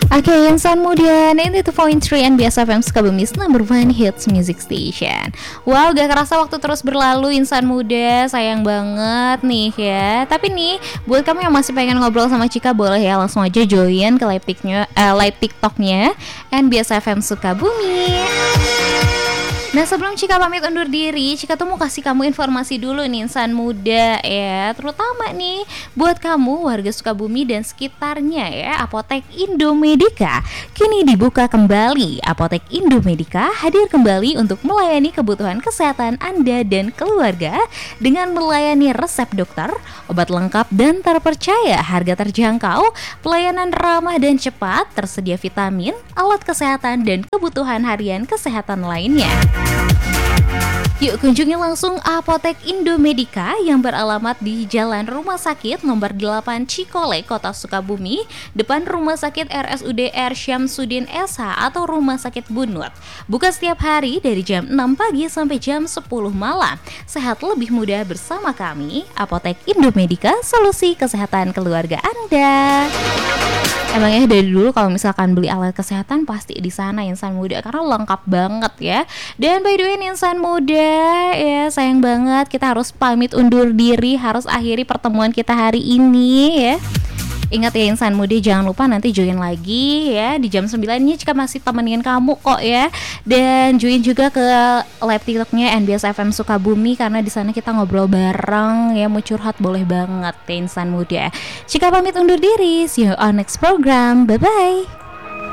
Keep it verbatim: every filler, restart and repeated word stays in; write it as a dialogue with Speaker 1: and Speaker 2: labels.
Speaker 1: Oke, insan muda, ini tuh point three N B S F M Sukabumi's number one hits music station. Wow, gak kerasa waktu terus berlalu insan muda, sayang banget nih ya. Tapi nih, buat kamu yang masih pengen ngobrol sama Cika, boleh ya langsung aja join ke live, tiknya, eh, live TikToknya N B S F M Sukabumi. Nah, sebelum Cika pamit undur diri, Cika tuh mau kasih kamu informasi dulu nih insan muda ya. Terutama nih buat kamu warga Sukabumi dan sekitarnya ya. Apotek Indomedika kini dibuka kembali. Apotek Indomedika hadir kembali untuk melayani kebutuhan kesehatan Anda dan keluarga dengan melayani resep dokter, obat lengkap dan terpercaya, harga terjangkau, pelayanan ramah dan cepat, tersedia vitamin, alat kesehatan dan kebutuhan harian kesehatan lainnya. Yuk kunjungi langsung Apotek Indomedika yang beralamat di Jalan Rumah Sakit nomor delapan Cikole, Kota Sukabumi, depan Rumah Sakit R S U D R Syamsuddin S H atau Rumah Sakit Bunut. Buka setiap hari dari jam enam pagi sampai jam sepuluh malam. Sehat lebih mudah bersama kami, Apotek Indomedika, solusi kesehatan keluarga Anda. Emangnya dari dulu kalau misalkan beli alat kesehatan pasti di sana insan muda karena lengkap banget ya. Dan by the way insan muda ya, sayang banget kita harus pamit undur diri, harus akhiri pertemuan kita hari ini ya. Ingat ya insan muda, jangan lupa nanti join lagi ya di jam sembilan nya Cika masih temenin kamu kok ya. Dan join juga ke live TikToknya N B S F M Sukabumi karena di sana kita ngobrol bareng ya, mau curhat boleh banget ya insan muda. Cika pamit undur diri, see you on next program, bye bye.